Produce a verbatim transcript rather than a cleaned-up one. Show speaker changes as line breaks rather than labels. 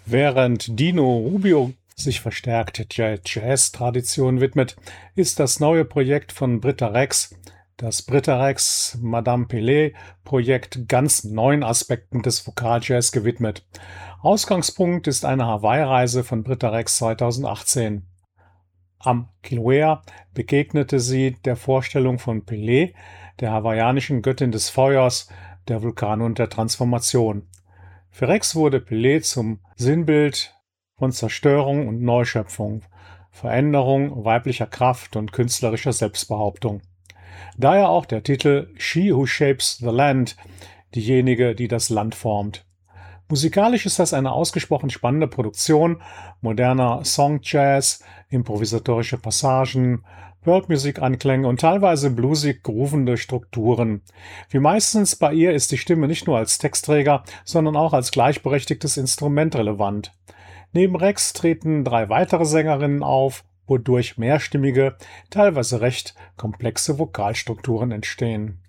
Während Dino Rubio sich verstärkt der Jazz-Tradition widmet, ist das neue Projekt von Britta Rex, das Britta Rex Madame Pelé-Projekt, ganz neuen Aspekten des Vokaljazz gewidmet. Ausgangspunkt ist eine Hawaii-Reise von Britta Rex zweitausendachtzehn. Am Kilauea begegnete sie der Vorstellung von Pelé, der hawaiianischen Göttin des Feuers, der Vulkane und der Transformation. Für Rex wurde Pelé zum Sinnbild von Zerstörung und Neuschöpfung, Veränderung, weiblicher Kraft und künstlerischer Selbstbehauptung. Daher auch der Titel She Who Shapes the Land, diejenige, die das Land formt. Musikalisch ist das eine ausgesprochen spannende Produktion, moderner Song-Jazz, improvisatorische Passagen, World-Music-Anklänge und teilweise bluesig groovende Strukturen. Wie meistens bei ihr ist die Stimme nicht nur als Textträger, sondern auch als gleichberechtigtes Instrument relevant. Neben Rex treten drei weitere Sängerinnen auf, wodurch mehrstimmige, teilweise recht komplexe Vokalstrukturen entstehen.